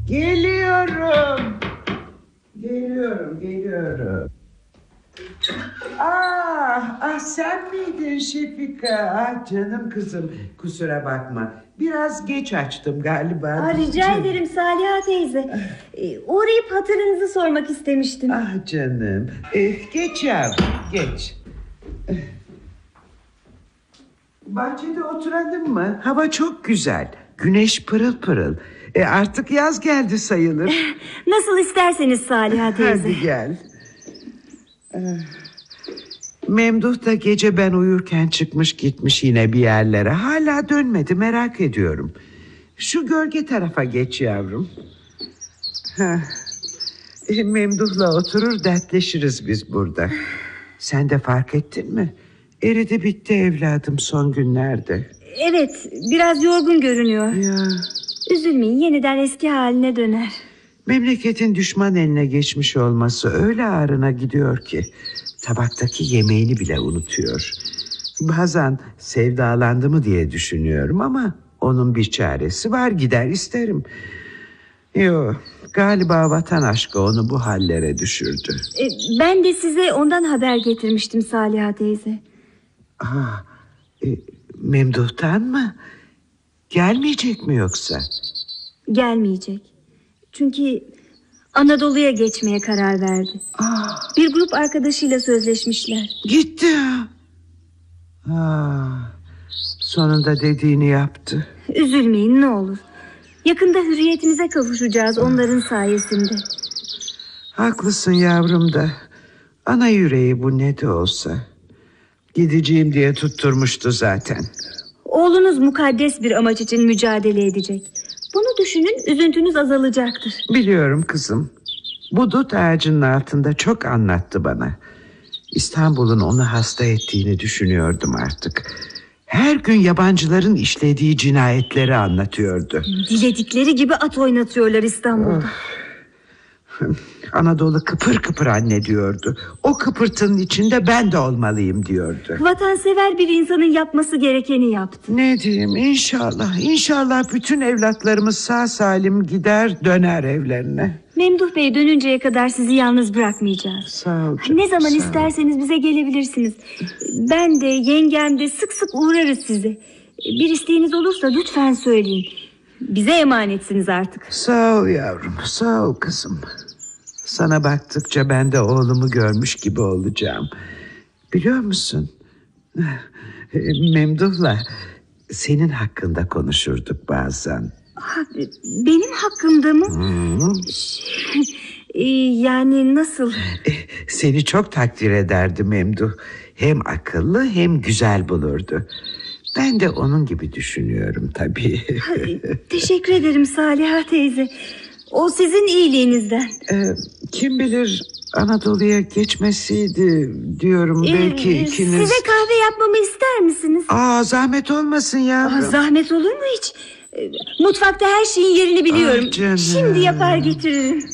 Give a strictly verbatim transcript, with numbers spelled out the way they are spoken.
Geliyorum. Geliyorum, geliyorum. Ah, ah sen miydin Şefika? Ah canım kızım, kusura bakma. Biraz geç açtım galiba. Aa, rica ederim Saliha teyze. Ee, uğrayıp hatırınızı sormak istemiştim. Ah canım. Ee, geç yavrum, geç. Bahçede oturalım mı? Hava çok güzel. Güneş pırıl pırıl. E artık yaz geldi sayılır. Nasıl isterseniz Saliha teyze. Hadi gel. Memduh da gece ben uyurken çıkmış gitmiş yine bir yerlere. Hala dönmedi, merak ediyorum. Şu gölge tarafa geç yavrum. Heh. E, Memduh'la oturur dertleşiriz biz burada. Sen de fark ettin mi? Eridi bitti evladım son günlerde. Evet, biraz yorgun görünüyor. Ya. Üzülmeyin, yeniden eski haline döner. Memleketin düşman eline geçmiş olması öyle ağrına gidiyor ki tabaktaki yemeğini bile unutuyor. Bazen sevdalandı mı diye düşünüyorum ama onun bir çaresi var, gider isterim. Yo, galiba vatan aşkı onu bu hallere düşürdü. E, ben de size ondan haber getirmiştim Saliha teyze. Ah, e, Memduh'tan mı? Gelmeyecek mi yoksa? Gelmeyecek. Çünkü Anadolu'ya geçmeye karar verdi. Ah, Bir grup arkadaşıyla sözleşmişler. gitti ha. Ah, sonunda dediğini yaptı. Üzülmeyin ne olur. Yakında hürriyetimize kavuşacağız onların sayesinde. Haklısın yavrum da ana yüreği bu ne de olsa. Gideceğim diye tutturmuştu zaten. Oğlunuz mukaddes bir amaç için mücadele edecek. Bunu düşünün, üzüntünüz azalacaktır. Biliyorum kızım. Bu dut ağacının altında çok anlattı bana. İstanbul'un onu hasta ettiğini düşünüyordum artık. Her gün yabancıların işlediği cinayetleri anlatıyordu. Diledikleri gibi at oynatıyorlar İstanbul'da. Anadolu kıpır kıpır anne diyordu. O kıpırtının içinde ben de olmalıyım diyordu. Vatansever bir insanın yapması gerekeni yaptı. Ne diyeyim, inşallah İnşallah bütün evlatlarımız sağ salim gider döner evlerine. Memduh Bey dönünceye kadar sizi yalnız bırakmayacağız. Sağ ol canım, Ne zaman sağ ol. isterseniz bize gelebilirsiniz. Ben de yengem de sık sık uğrarız size. Bir isteğiniz olursa lütfen söyleyin. Bize emanetsiniz artık. Sağ ol yavrum, sağ ol kızım. Sana baktıkça ben de oğlumu görmüş gibi olacağım. Biliyor musun? Memduh'la senin hakkında konuşurduk bazen. Ha, benim hakkımda mı? Hı-hı. Ee, yani nasıl? Seni çok takdir ederdi Memduh. Hem akıllı hem güzel bulurdu. Ben de onun gibi düşünüyorum tabii. Teşekkür ederim Saliha teyze. O sizin iyiliğinizden. Ee, kim bilir Anadolu'ya geçmesiydi diyorum. Ee, Belki ikiniz... Size kahve yapmamı ister misiniz? Aa, zahmet olmasın yavrum. Aa, zahmet olur mu hiç? Ee, Mutfakta her şeyin yerini biliyorum. Ah, canım. Şimdi yapar getiririm.